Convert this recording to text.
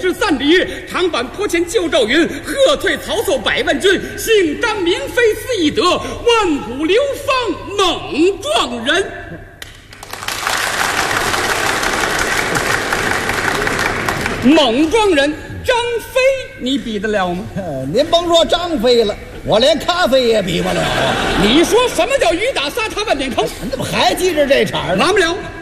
53里，长坂坡前救赵云，喝退曹操100万军。姓张名飞，字翼德，万古流芳猛撞人。猛撞人，张飞，你比得了吗？ 您甭说张飞了，我连咖啡也比不了啊！ 你说什么叫雨打沙滩万点坑？ 你怎么还记着这茬呢？ 完不了。